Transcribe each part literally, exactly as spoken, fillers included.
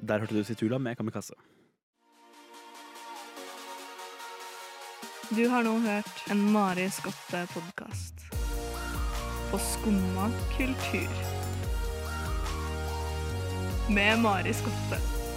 Der hørte du Situla med Kamikaze. Du har nå hørt en Mari Skotte-podcast på Skumma kultur. Med Mari Skotte.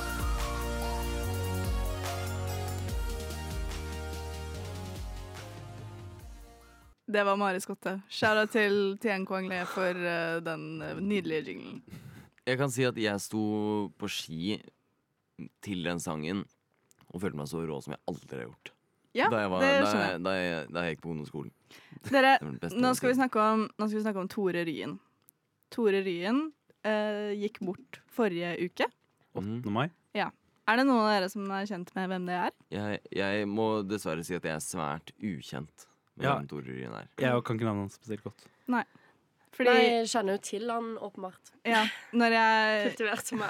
Det var Mari Skotte. Shoutout til Tien Kwang Le for uh, den uh, nydelige jinglen. Jeg kan si at jeg sto på ski til den sangen og følte meg så rå som jeg aldri har gjort. Ja, da, jeg var, det da, skjønner jeg, jeg. da, jeg, da jeg gikk på ungdomsskolen. Dere, Det var det beste nå jeg skal, vi har snakke om, nå skal vi snakke om Tore Ryen. Tore Ryen uh, gikk bort forrige uke. åttende mai. Ja. Er det noen av dere som er kjent med hvem det er? Jeg, jeg må dessverre si at jeg er svært ukjent med Ja. hvem Tore Ryen er. Jeg kan ikke navnet hans spesielt godt. Nei. Fordi, Nei, jeg kjenner jo til han åpenbart. ja, når jeg Kultivert som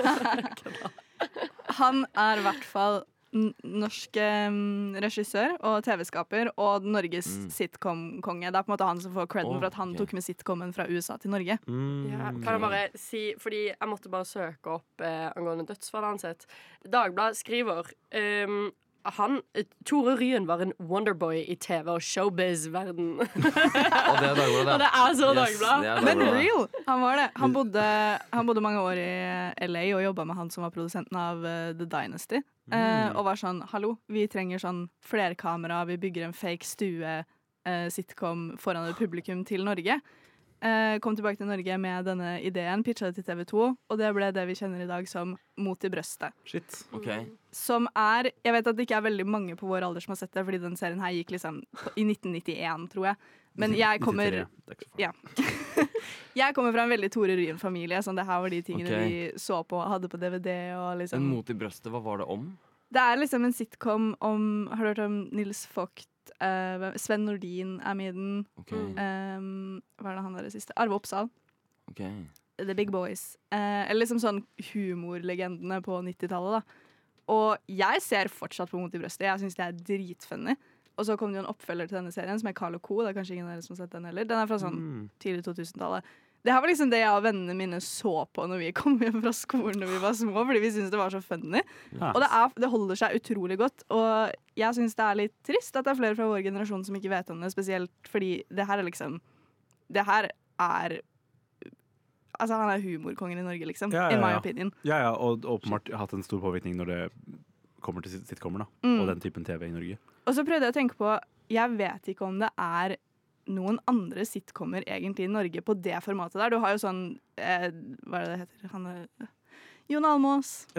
er. Han er i hvert fall n- norsk um, regissør og T V-skaper og Norges Mm. sitcom-konge. Det er på en måte han som får creden Åh, for at han ok. tok med sitcomen fra U S A til Norge. Mm. Ja, kan jeg bare si, fordi jeg måtte bare søke opp eh, angående dødsfallet hans sitt. Dagbladet skriver um, han, eh, Tore Ryen var en wonderboy i T V- og showbiz-verden. Og det er Dagbladet. Og det er så Yes, Dagbladet. det er Men Dagbladet. real! Han var det. Han bodde, han bodde mange år i L A og jobba med han som var produsenten av uh, The Dynasty. Eh, og var sånn, hallo, vi trenger sånn flerkamera, vi bygger en fake stue, eh, sitcom foran et publikum til Norge. Eh, kom tilbake til Norge med denne ideen, pitcha det til T V to, og det ble det vi kjenner i dag som Mot i brøstet. Shit. Ok. Som er, jeg vet at det ikke er veldig mange på vår alder som har sett det, fordi den serien her gikk liksom i nitten nittien, tror jeg. Men jeg kommer, nittitre. Det er ikke så farlig. ja. Jeg kommer fra en veldig Tore Ryen-familie, sånn det her var de tingene Ok. vi så på, hadde på D V D og En liksom. Mot i brøstet, hva var det om? Det er liksom en sitcom om, har du hørt om Nils Vogt, eh, hvem- Sven Nordin er med i den, Ok, um, hva er det han der siste? Arve Oppsal, ok. The Big Boys. Eh, eller liksom sånn humorlegendene på nittitallet da. Og jeg ser fortsatt på Mot i brøstet, jeg synes det er dritfunny. Og så kom det jo en oppfølger til denne serien som er Carl og Co. Det er kanskje ingen av dere som har sett den heller. Den er fra sånn Mm. tidlig to-tusentallet. Det her var liksom det jeg og vennene mine så på når vi kom hjem fra skolen når vi var små, fordi vi syntes det var så funny. Ja. Og det, er, det holder seg utrolig godt. Og jeg syns det er litt trist at det er flere fra vår generasjon som ikke vet om det, spesielt fordi det her er liksom Det her er Altså, han er humorkongen i Norge, liksom. Ja, ja, In my ja. opinion. Ja, ja, og åpenbart hatt en stor påvirkning når det kommer til sitt- sitcomer, da. Mm. Og den typen T V i Norge. Og så prøvde jeg å tenke på Jeg vet ikke om det er noen andre sitcomer egentlig i Norge på det formatet der. Du har jo sånn eh, Hva er det det heter? Han er Jon Almaas.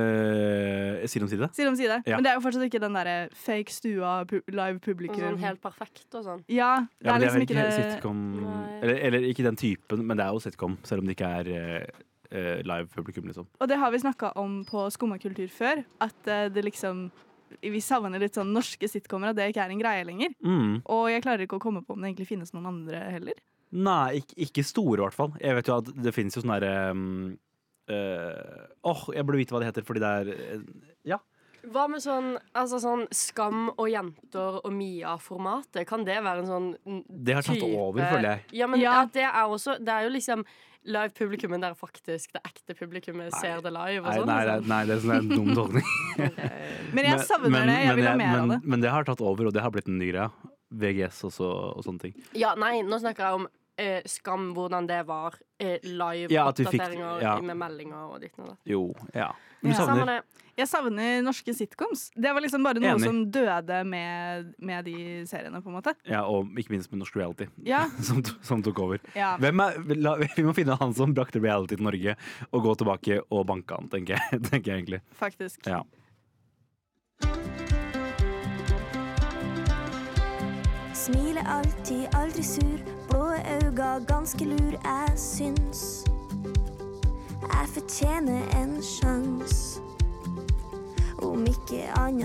Uh, side om side? Side om side. Ja. Men det er jo fortsatt ikke den derre fake stua, pu live Og publikum. sånn helt perfekt og sånn. Ja, det Ja, er men det er liksom vel ikke det sitcom Nei. eller, eller ikke den typen, men det er jo sitcom, selv om det ikke er eh, eh, live publikum, liksom. Og det har vi snakka om på Skumma kultur før. At eh, det liksom Vi savner litt sånn norske sitcomer, at det ikke er en greie lenger. Mm. Og jeg klarer ikke å komme på om det egentlig finnes noen andre heller. Nei, ikke, ikke store, i hvert fall. Jeg vet jo at det finnes jo sånn derre um, Åh, jeg burde vite hva det heter, fordi det er eh, Ja. Hva med sånn, altså sånn Skam og jenter og Mia-formatet? Kan det være en sånn n- Det har tatt type- over, føler jeg. Ja, men Ja. ja. det er også Det er jo liksom live-publikummet der faktisk det ekte publikummet ser det live. Og Nei, sånn, nei, nei, liksom. nei, det er sånn en dum tolkning. Men jeg savner det. Jeg vil ha mer men, av det. Men det har tatt over, og det har blitt en ny greie. V G S og, så, og sånne ting. Ja, nei, nå snakker jeg om eh, Skam, hvordan det var. Eh, Ja, at vi fikk- Live-oppdateringer ja. med meldinger og ditt og datt. Jo, ja. Du Ja. Samme savner det. Jeg savner norske sitcoms. Det var liksom bare noe Enig. som døde med, med de seriene, på en måte. Ja, og ikke minst med norsk reality, Ja, som, to- som tok over. ja. Hvem er, la, vi må finne han som brakte reality til Norge, og gå tilbake og banke han, tenker jeg, tenker jeg egentlig. faktisk. Ja. Smiler alltid, aldri sur. Blå øyne, ganske lur. Jeg syns jeg fortjener en sjans. Om ikke annet